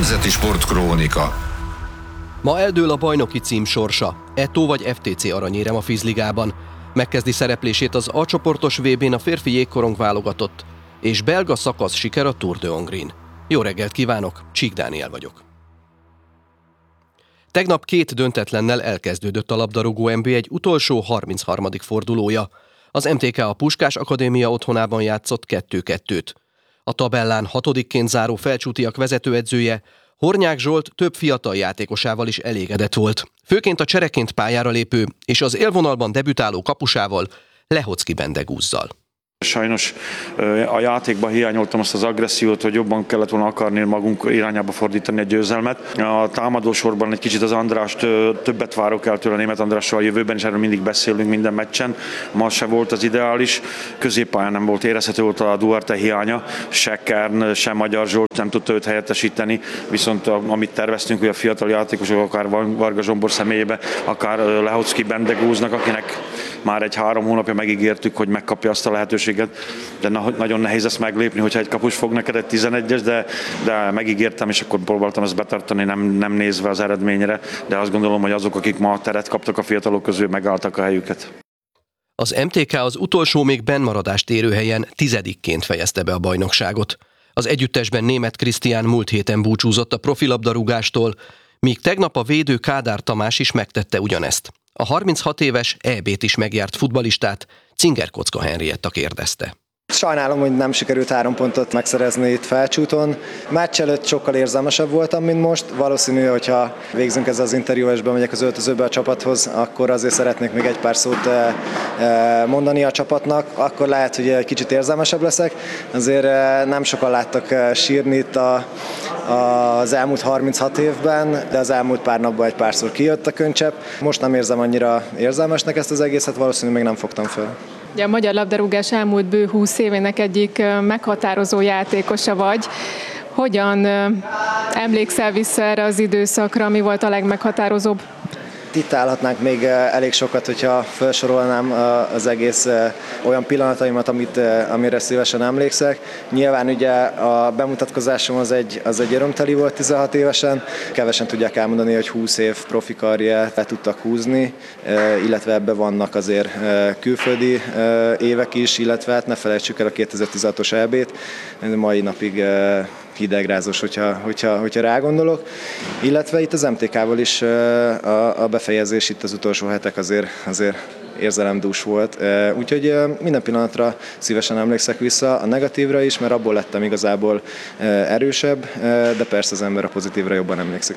Nemzeti Sportkrónika. Ma eldől a bajnoki cím sorsa. Eto vagy FTC aranyérem a Fizligában. Megkezdi szereplését az A csoportos VB-n a férfi jégkorong válogatott, és belga szakasz siker a Tour de Hongrin. Jó reggelt kívánok, Csík Dániel vagyok. Tegnap 2 döntetlennel elkezdődött a labdarúgó NB1 utolsó 33. fordulója. Az MTK a Puskás Akadémia otthonában játszott 2-2-t. A tabellán 6-ként záró Felcsútiak vezetőedzője, Hornyák Zsolt több fiatal játékosával is elégedett volt. Főként a csereként pályára lépő és az élvonalban debütáló kapusával, Lehocki Bendegúzzal. Sajnos a játékban hiányoltam azt az agressziót, hogy jobban kellett volna akarni magunk irányába fordítani a győzelmet. A támadósorban egy kicsit az Andrást többet várok el tőle, Németh Andrással a jövőben, és erről mindig beszélünk minden meccsen. Ma se volt az ideális, középpályán nem volt érezhető, volt a Duarte hiánya, se Kern, se Magyar Zsolt nem tudta őt helyettesíteni, viszont amit terveztünk, hogy a fiatal játékosok, akár Varga Zsombor személyébe, akár Lehocki Bendegúznak, akinek már egy 3 hónapja megígértük, hogy megkapja azt a lehetőséget, de nagyon nehéz ezt meglépni, hogyha egy kapus fog neked egy 11-es, de megígértem, és akkor próbáltam ezt betartani, nem nézve az eredményre, de azt gondolom, hogy azok, akik ma teret kaptak a fiatalok közül, megálltak a helyüket. Az MTK az utolsó még bennmaradást érő helyen 10-ként fejezte be a bajnokságot. Az együttesben Németh Krisztián múlt héten búcsúzott a profilabdarúgástól, míg tegnap a védő Kádár Tamás is megtette ugyanezt. A 36 éves EB-t is megjárt futballistát Cinger Kocka Henrietta kérdezte. Sajnálom, hogy nem sikerült 3 pontot megszerezni itt Felcsúton. Meccs előtt sokkal érzelmesebb voltam, mint most. Valószínű, hogyha végzünk ezzel az interjú, és bemegyek az öltözőbe a csapathoz, akkor azért szeretnék még egy pár szót mondani a csapatnak. Akkor lehet, hogy egy kicsit érzelmesebb leszek. Azért nem sokan láttak sírni itt az elmúlt 36 évben, de az elmúlt pár napban egy párszor kijött a könycsepp. Most nem érzem annyira érzelmesnek ezt az egészet, valószínűleg még nem fogtam föl. Ugye a magyar labdarúgás elmúlt bő 20 évének egyik meghatározó játékosa vagy. Hogyan emlékszel vissza erre az időszakra, mi volt a legmeghatározóbb? Itt állhatnánk még elég sokat, hogyha felsorolnám az egész olyan pillanataimat, amire szívesen emlékszek. Nyilván ugye a bemutatkozásom az egy örömteli volt 16 évesen. Kevesen tudják elmondani, hogy 20 év profi karriert tudtak húzni, illetve ebben vannak azért külföldi évek is, illetve hát ne felejtsük el a 2016-os EB-t, mai napig hidegrázós, hogyha rágondolok. Illetve itt az MTK-val is a befejezés itt az utolsó hetek azért érzelemdús volt. Úgyhogy minden pillanatra szívesen emlékszek vissza, a negatívra is, mert abból lettem igazából erősebb, de persze az ember a pozitívra jobban emlékszik.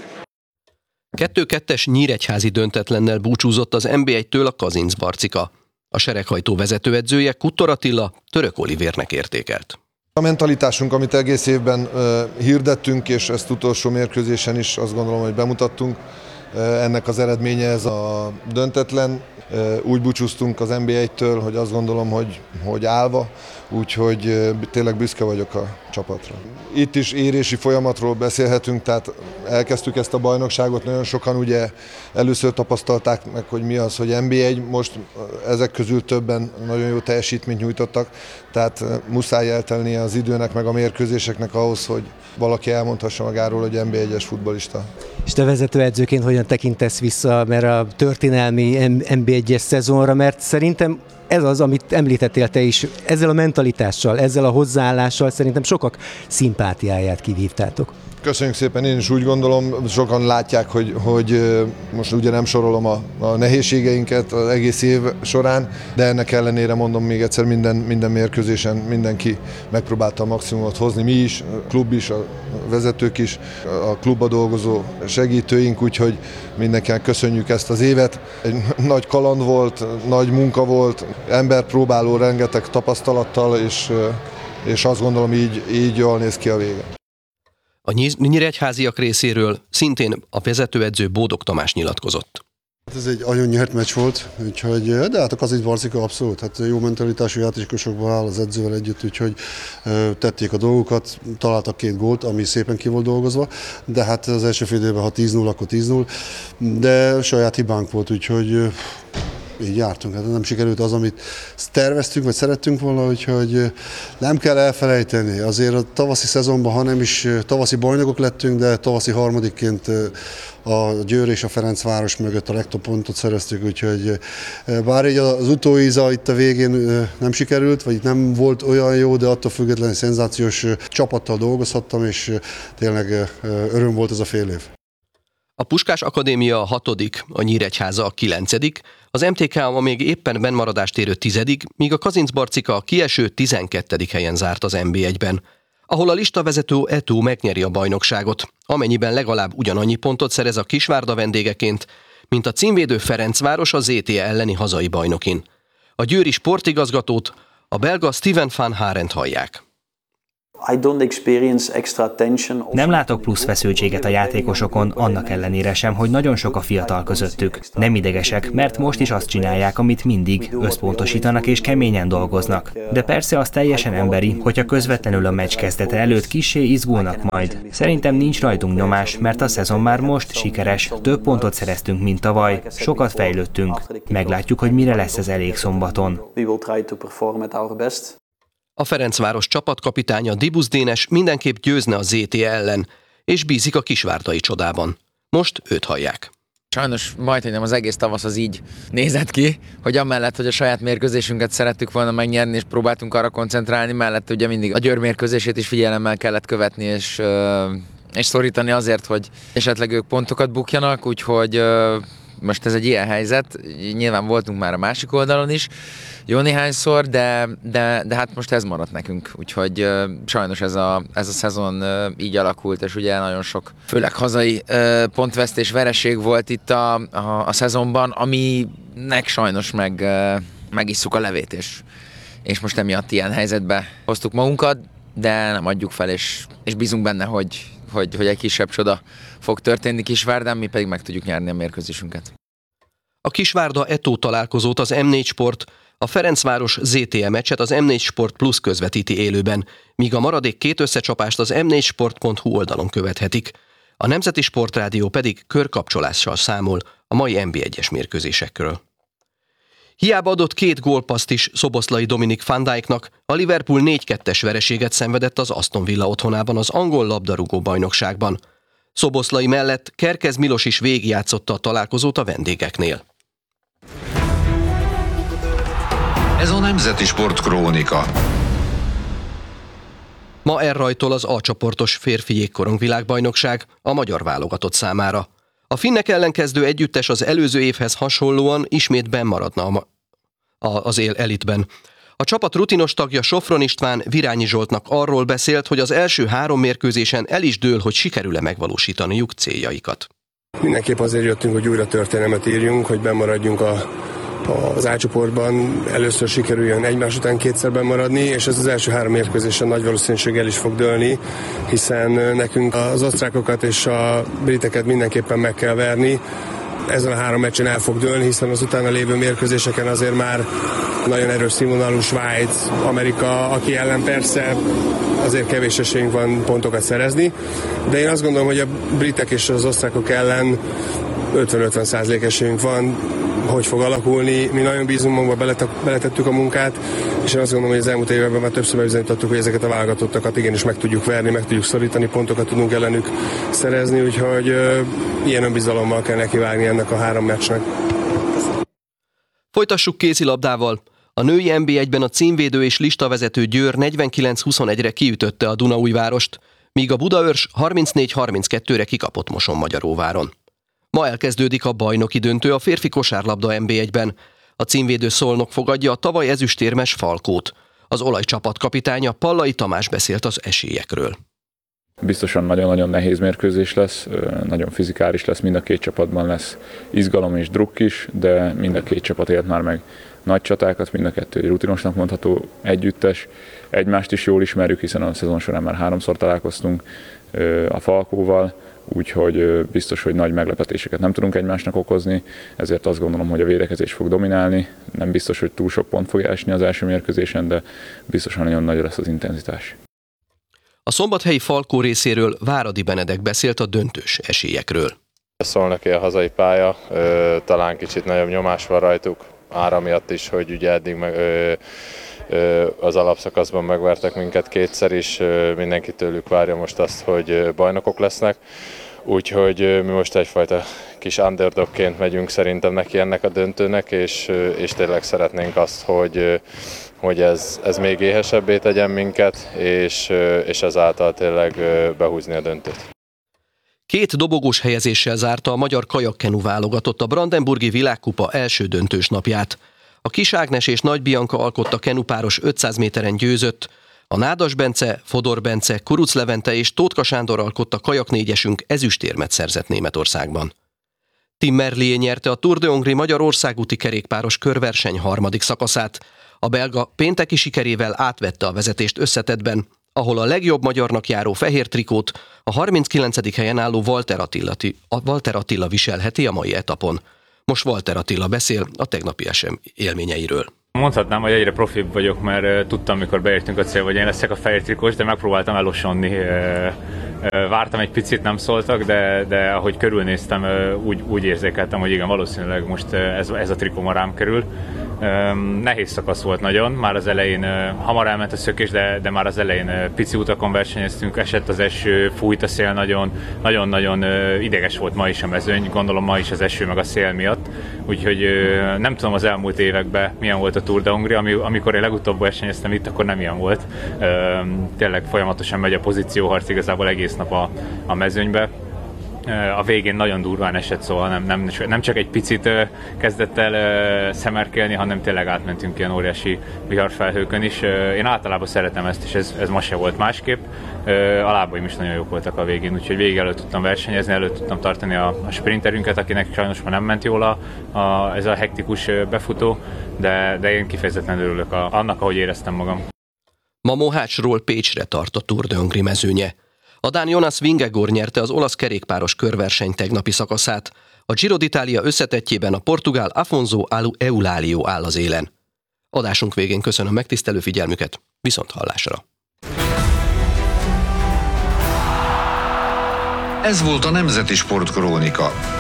2-2-es nyíregyházi döntetlennel búcsúzott az NB1-től a Kazinc Barcika. A sereghajtó vezetőedzője Kuttor Attila Török Olivérnek értékelt. A mentalitásunk, amit egész évben hirdettünk, és ezt utolsó mérkőzésen is azt gondolom, hogy bemutattunk, ennek az eredménye ez a döntetlen. Úgy búcsúztunk az NB1-től, hogy azt gondolom, hogy állva, úgyhogy tényleg büszke vagyok a csapatra. Itt is érési folyamatról beszélhetünk, tehát elkezdtük ezt a bajnokságot, nagyon sokan ugye először tapasztalták meg, hogy mi az, hogy NB1, most ezek közül többen nagyon jó teljesítményt nyújtottak, tehát muszáj eltelnie az időnek meg a mérkőzéseknek ahhoz, hogy valaki elmondhassa magáról, hogy NB1-es futballista. És te vezetőedzőként hogyan tekintesz vissza mert a történelmi NB1-es szezonra, mert szerintem ez az, amit említettél te is, ezzel a mentalitással, ezzel a hozzáállással szerintem sokak szimpátiáját kivívtátok. Köszönjük szépen, én is úgy gondolom, sokan látják, hogy most ugye nem sorolom a nehézségeinket az egész év során, de ennek ellenére mondom még egyszer, minden mérkőzésen mindenki megpróbálta a maximumot hozni, mi is, a klub is, a vezetők is, a klubba dolgozó segítőink, úgyhogy mindenkinek köszönjük ezt az évet. Egy nagy kaland volt, nagy munka volt, ember próbáló rengeteg tapasztalattal, és azt gondolom így jól néz ki a vége. A nyíregyháziak részéről szintén a vezetőedző Bódog Tamás nyilatkozott. Ez egy nagyon nyert meccs volt, úgyhogy, de hát a Kazinc Barcika abszolút, hát jó mentalitású játékosokból áll az edzővel együtt, úgyhogy tették a dolgokat, találtak 2 gólt, ami szépen ki volt dolgozva, de hát az első fél időben, ha 10-0, akkor 10-0, de saját hibánk volt, úgyhogy így jártunk. Hát nem sikerült az, amit terveztünk, vagy szerettünk volna, úgyhogy nem kell elfelejteni. Azért a tavaszi szezonban, ha nem is tavaszi bajnokok lettünk, de tavaszi harmadikként a Győr és a Ferencváros mögött a legtöbb pontot szereztük, úgyhogy bár így az utóíza itt a végén nem sikerült, vagy nem volt olyan jó, de attól függetlenül szenzációs csapattal dolgozhattam, és tényleg öröm volt ez a fél év. A Puskás Akadémia a 6., a Nyíregyháza a 9., az MTK ma még éppen bennmaradást érő 10., míg a Kazincbarcika a kieső 12. helyen zárt az NB1-ben, ahol a listavezető Eto megnyeri a bajnokságot, amennyiben legalább ugyanannyi pontot szerez a Kisvárda vendégeként, mint a címvédő Ferencváros a ZTE elleni hazai bajnokin. A győri sportigazgatót, a belga Steven van Harent hallják. Nem látok plusz feszültséget a játékosokon, annak ellenére sem, hogy nagyon sok a fiatal közöttük. Nem idegesek, mert most is azt csinálják, amit mindig, összpontosítanak és keményen dolgoznak. De persze az teljesen emberi, hogyha közvetlenül a meccs kezdete előtt kissé izgulnak majd. Szerintem nincs rajtunk nyomás, mert a szezon már most sikeres, több pontot szereztünk, mint tavaly, sokat fejlődtünk. Meglátjuk, hogy mire lesz ez elég szombaton. A Ferencváros csapatkapitánya Dibusz Dénes mindenképp győzne a ZTE ellen, és bízik a kisvárdai csodában. Most őt hallják. Sajnos majdhogy nem az egész tavasz az így nézett ki, hogy amellett, hogy a saját mérkőzésünket szerettük volna megnyerni, és próbáltunk arra koncentrálni, mellett ugye mindig a Győr mérkőzését is figyelemmel kellett követni, és szorítani azért, hogy esetleg ők pontokat bukjanak, úgyhogy most ez egy ilyen helyzet, nyilván voltunk már a másik oldalon is, jó néhányszor, de hát most ez maradt nekünk, úgyhogy sajnos ez a szezon így alakult, és ugye nagyon sok, főleg hazai pontvesztés, vereség volt itt a szezonban, aminek sajnos megisszuk a levét, és most emiatt ilyen helyzetbe hoztuk magunkat, de nem adjuk fel, és bízunk benne, hogy egy kisebb csoda fog történni Kisvárdán, mi pedig meg tudjuk nyerni a mérkőzésünket. A Kisvárda Eto találkozót az M4 Sport, a Ferencváros ZTE meccset az M4 Sport Plus közvetíti élőben, míg a maradék 2 összecsapást az m4sport.hu oldalon követhetik. A Nemzeti Sportrádió pedig körkapcsolással számol a mai NB1-es mérkőzésekről. Hiába adott 2 gólpasszt is Szoboszlai Dominik van Dijknak, a Liverpool 4-2-es vereséget szenvedett az Aston Villa otthonában az angol labdarúgó bajnokságban. Szoboszlai mellett Kerkez Milos is végigjátszotta a találkozót a vendégeknél. Ez a Nemzeti Sport Krónika. Ma elrajtol az A-csoportos férfi jégkorong világbajnokság a magyar válogatott számára. A finnek ellen kezdő együttes az előző évhez hasonlóan ismét bennmaradna az elitben. A csapat rutinos tagja Sofron István Virányi Zsoltnak arról beszélt, hogy az első 3 mérkőzésen el is dől, hogy sikerül-e megvalósítaniuk céljaikat. Mindenképp azért jöttünk, hogy újra történelmet írjunk, hogy bennmaradjunk az A-csoportban, először sikerüljön egymás után 2-szer bennmaradni, és ez az első 3 mérkőzésen nagy valószínűséggel is fog dőlni, hiszen nekünk az osztrákokat és a briteket mindenképpen meg kell verni. Ezen a 3 meccsen el fog dőlni, hiszen az utána lévő mérkőzéseken azért már nagyon erős színvonalú Svájc, Amerika, aki ellen persze azért kevés esélyünk van pontokat szerezni, de én azt gondolom, hogy a britek és az osztrákok ellen 50-50% esélyünk van, hogy fog alakulni. Mi nagyon bízunk magunkba, beletettük a munkát, és én azt gondolom, hogy az elmúlt években már többször bebizonyítottuk, hogy ezeket a válogatottakat igenis meg tudjuk verni, meg tudjuk szorítani, pontokat tudunk ellenük szerezni, úgyhogy ilyen önbizalommal kell nekivágni ennek a 3 meccsnek. Folytassuk kézilabdával. A női NB1-ben a címvédő és listavezető Győr 49-21-re kiütötte a Dunaújvárost, míg a Budaörs 34-32-re kikapott Mosonmagyaróváron. Ma elkezdődik a bajnoki döntő a férfi kosárlabda NB1-ben. A címvédő Szolnok fogadja a tavaly ezüstérmes Falkót. Az olajcsapat kapitánya Pallai Tamás beszélt az esélyekről. Biztosan nagyon-nagyon nehéz mérkőzés lesz, nagyon fizikális lesz, mind a 2 csapatban lesz izgalom és drukk is, de mind a 2 csapat élt már meg nagy csatákat, mind a 2 egy rutinosnak mondható együttes. Egymást is jól ismerjük, hiszen a szezon során már 3-szor találkoztunk a Falkóval, úgyhogy biztos, hogy nagy meglepetéseket nem tudunk egymásnak okozni, ezért azt gondolom, hogy a védekezés fog dominálni. Nem biztos, hogy túl sok pont fog esni az első mérkőzésen, de biztosan nagyon nagy lesz az intenzitás. A szombathelyi Falkó részéről Váradi Benedek beszélt a döntős esélyekről. Szolnoki a hazai pálya, talán kicsit nagyobb nyomás van rajtuk, ára miatt is, hogy ugye eddig az alapszakaszban megvertek minket kétszer is, mindenki tőlük várja most azt, hogy bajnokok lesznek. Úgyhogy mi most egyfajta kis underdogként megyünk szerintem neki ennek a döntőnek, és tényleg szeretnénk azt, hogy ez még éhesebbé tegyen minket, és ezáltal tényleg behúzni a döntőt. 2 dobogós helyezéssel zárta a magyar kajakkenu válogatott a Brandenburgi Világkupa első döntős napját. A Kis Ágnes és Nagy Bianca alkotta kenupáros 500 méteren győzött, a Nádas Bence, Fodor Bence, Kuruc Levente és Tótka Sándor alkotta kajaknégyesünk ezüstérmet szerzett Németországban. Tim Merlier nyerte a Tour de Hongrie magyar országúti kerékpáros körverseny harmadik szakaszát. A belga pénteki sikerével átvette a vezetést összetettben, ahol a legjobb magyarnak járó fehér trikót a 39. helyen álló Walter Attila viselheti a mai etapon. Most Walter Attila beszél a tegnapi élményeiről. Mondhatnám, hogy egyre profibb vagyok, mert tudtam, mikor beértünk a célba, hogy én leszek a fehér trikós, de megpróbáltam elosonni. Vártam egy picit, nem szóltak, de ahogy körülnéztem, úgy érzékeltem, hogy igen, valószínűleg most ez a trikó ma rám kerül. Nehéz szakasz volt nagyon, már az elején hamar elment a szökés, de már az elején pici utakon versenyeztünk, esett az eső, fújt a szél nagyon ideges volt ma is a mezőny, gondolom ma is az eső meg a szél miatt, úgyhogy nem tudom az elmúlt években milyen volt a Tour de Hongrie, amikor én legutóbb versenyeztem itt, akkor nem ilyen volt. Tényleg folyamatosan megy a pozícióharc igazából egész nap a mezőnybe. A végén nagyon durván esett, szóval nem csak egy picit kezdett el szemerkelni, hanem tényleg átmentünk ilyen óriási viharfelhőkön is. Én általában szeretem ezt, és ez ma se volt másképp. A lábaim is nagyon jók voltak a végén, úgyhogy végig elő tudtam versenyezni, elő tudtam tartani a sprinterünket, akinek sajnos már nem ment jól ez a hektikus befutó, de én kifejezetten örülök annak, ahogy éreztem magam. Ma Mohácsról Pécsre tart a Tour de Hongrie mezőnye. A dán Jonas Vingegaard nyerte az olasz kerékpáros körverseny tegnapi szakaszát. A Giro d'Italia összetettjében a portugál Afonso Eulálio áll az élen. Adásunk végén köszönöm megtisztelő figyelmüket, viszont hallásra! Ez volt a Nemzeti Sportkrónika.